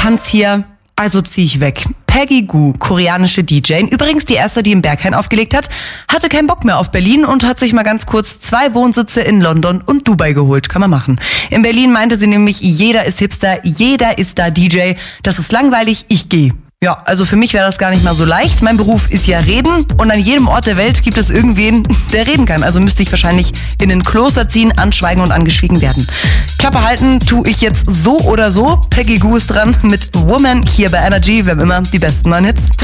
Tanz hier, also zieh ich weg. Peggy Gou, koreanische DJ, übrigens die erste, die im Berghain aufgelegt hat, hatte keinen Bock mehr auf Berlin und hat sich mal ganz kurz 2 Wohnsitze in London und Dubai geholt. Kann man machen. In Berlin meinte sie nämlich, jeder ist Hipster, jeder ist da DJ. Das ist langweilig, ich gehe. Ja, also für mich wäre das gar nicht mal so leicht. Mein Beruf ist ja reden und an jedem Ort der Welt gibt es irgendwen, der reden kann. Also müsste ich wahrscheinlich in ein Kloster ziehen, anschweigen und angeschwiegen werden. Klappe halten tue ich jetzt so oder so. Peggy Gou ist dran mit Woman hier bei Energy. Wir haben immer die besten neuen Hits.